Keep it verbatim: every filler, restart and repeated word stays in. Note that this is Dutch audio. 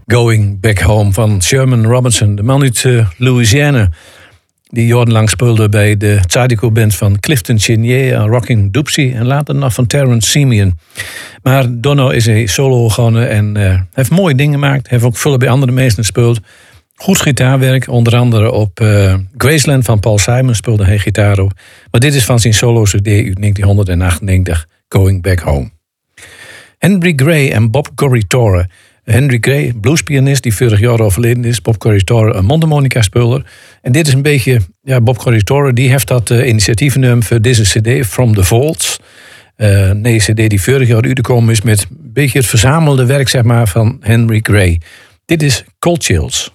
Going Back Home van Sherman Robinson. De man uit uh, Louisiana. Die jarenlang speelde bij de Zydeco-band van Clifton Chenier en Rocking Doopsie. En later nog van Terrence Simeon. Maar Dono is een solo begonnen en uh, heeft mooie dingen gemaakt. Heeft ook veel bij andere mensen gespeeld. Goed gitaarwerk, onder andere op uh, Graceland van Paul Simon speelde hij gitaar op. Maar dit is van zijn solo-cd uit negentien achtennegentig, Going Back Home. Henry Gray en Bob Corritore. Henry Gray, bluespianist die vorig jaar overleden is. Bob Corritore, een mondharmonica-speler. En dit is een beetje, ja, Bob Corritore die heeft dat uh, initiatief genomen voor deze cd, From the Vaults. Uh, nee, cd die vorig jaar uitgekomen is met een beetje het verzamelde werk, zeg maar, van Henry Gray. Dit is Cold Chills.